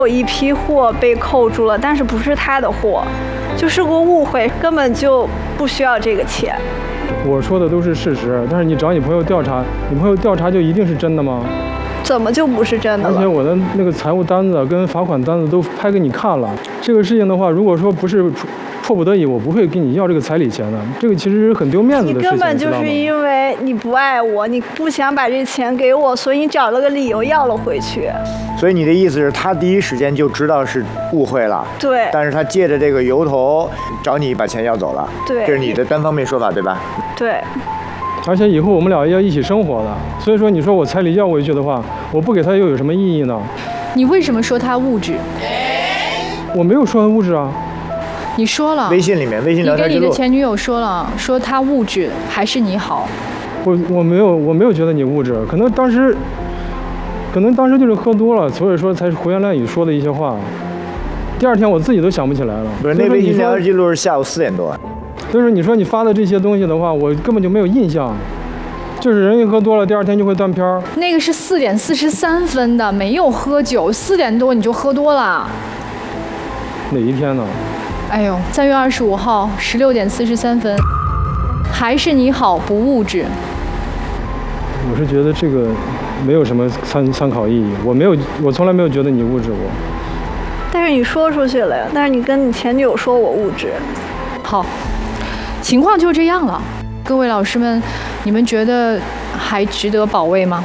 有一批货被扣住了，但是不是他的货，就是个误会，根本就不需要这个钱。 我说的都是事实，但是你找你朋友调查，你朋友调查就一定是真的吗？ 怎么就不是真的了？ 而且我的那个财务单子跟罚款单子都拍给你看了。这个事情的话，如果说不是迫不得已，我不会跟你要这个彩礼钱的。这个其实是很丢面子的事情。 你根本就是因为你不爱我，你不想把这钱给我，所以你找了个理由要了回去。 所以你的意思是，他第一时间就知道是误会了， 对。 但是他借着这个由头找你把钱要走了， 对， 这是你的单方面说法，对吧？ 对。 而且以后我们俩要一起生活的，所以说你说我彩礼要回去的话，我不给他又有什么意义呢？ 你为什么说他物质？ 我没有说他物质啊。 你说了， 微信里面，微信聊天记录， 你跟你的前女友说了，说他物质还是你好。 我没有觉得你物质，可能当时就是喝多了，所以说才胡言乱语说的一些话。第二天我自己都想不起来了。 不是，那微信聊天记录是下午4点多。 所以说你说你发的这些东西的话，我根本就没有印象。就是人一喝多了，第二天就会断片儿。 那个是4点43分的，没有喝酒，4点多你就喝多了。 哪一天呢？ 哎呦，3月25号16点43分，还是你好，不物质。 我是觉得这个没有什么参考意义，我从来没有觉得你物质过。 但是你说出去了呀，但是你跟你前女友说我物质。 好，情况就这样了。各位老师们，你们觉得还值得保卫吗？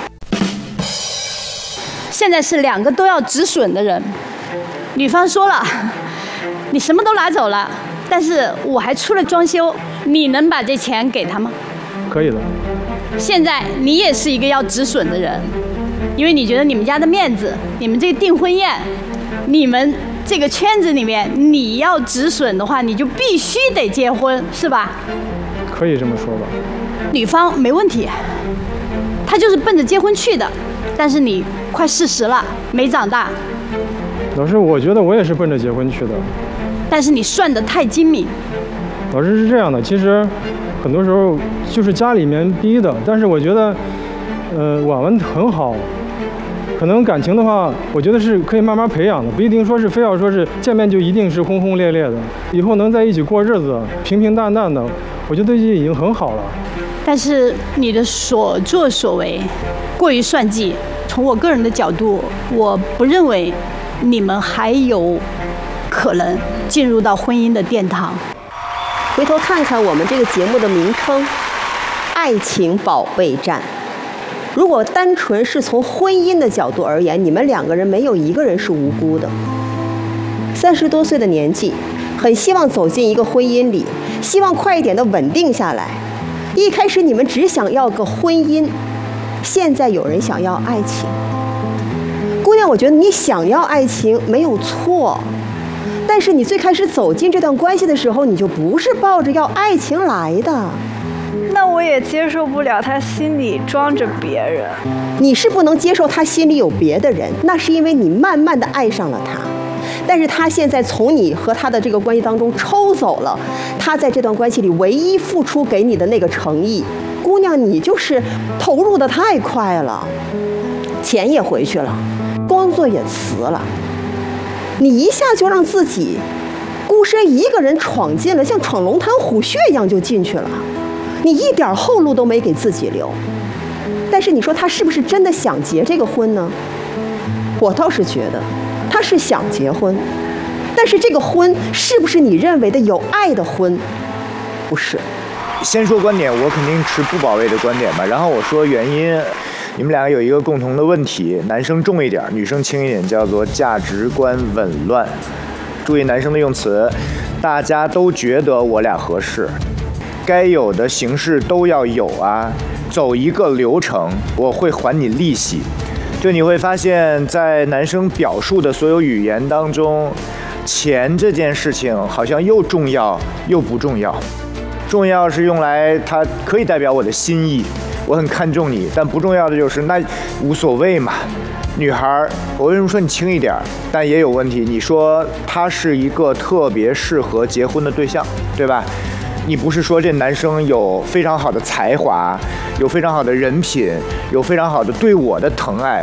现在是2个都要止损的人，女方说了，你什么都拿走了，但是我还出了装修，你能把这钱给他吗？ 可以的。 现在你也是一个要止损的人，因为你觉得你们家的面子，你们这个订婚宴，你们这个圈子里面，你要止损的话，你就必须得结婚，是吧？ 可以这么说吧。 女方没问题，她就是奔着结婚去的，但是你快40了，没长大。 老师，我觉得我也是奔着结婚去的。 但是你算得太精明。 老师是这样的，其实很多时候就是家里面逼的，但是我觉得，婉文很好。可能感情的话，我觉得是可以慢慢培养的，不一定说是非要说是见面就一定是轰轰烈烈的。以后能在一起过日子，平平淡淡的，我觉得就已经很好了。 但是你的所作所为过于算计，从我个人的角度，我不认为你们还有可能进入到婚姻的殿堂。 回头看看我们这个节目的名称《爱情保卫战》。如果单纯是从婚姻的角度而言，你们2个人没有一个人是无辜的。30多岁的年纪，很希望走进一个婚姻里，希望快一点的稳定下来。一开始你们只想要个婚姻，现在有人想要爱情。姑娘，我觉得你想要爱情没有错，但是你最开始走进这段关系的时候，你就不是抱着要爱情来的。 那我也接受不了他心里装着别人。 你是不能接受他心里有别的人，那是因为你慢慢的爱上了他，但是他现在从你和他的这个关系当中抽走了他在这段关系里唯一付出给你的那个诚意。姑娘，你就是投入的太快了，钱也回去了，工作也辞了，你一下就让自己孤身一个人闯进了，像闯龙潭虎穴一样就进去了，你一点后路都没给自己留。但是你说他是不是真的想结这个婚呢？我倒是觉得他是想结婚，但是这个婚是不是你认为的有爱的婚？不是。 先说观点，我肯定持不保卫的观点吧。然后我说原因，你们2个有一个共同的问题，男生重一点，女生轻一点，叫做价值观紊乱。注意男生的用词，大家都觉得我俩合适，该有的形式都要有啊，走一个流程，我会还你利息。就你会发现在男生表述的所有语言当中，钱这件事情好像又重要又不重要。重要是用来它可以代表我的心意，我很看重你，但不重要的就是那无所谓嘛。女孩，我为什么说你轻一点，但也有问题。你说他是一个特别适合结婚的对象，对吧？你不是说这男生有非常好的才华，有非常好的人品，有非常好的对我的疼爱，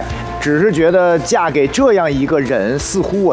只是觉得嫁给这样一个人，似乎我